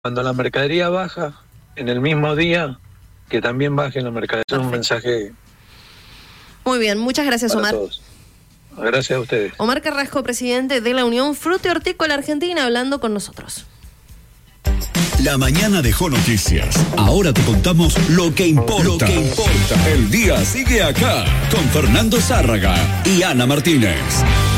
cuando la mercadería baja, en el mismo día, que también baje la mercadería. Es un mensaje. Muy bien, muchas gracias, para Omar. Todos. Gracias a ustedes. Omar Carrasco, presidente de la Unión Fruti-Hortícola Argentina, hablando con nosotros. La mañana dejó noticias. Ahora te contamos lo que importa. El día sigue acá con Fernando Zárraga y Ana Martínez.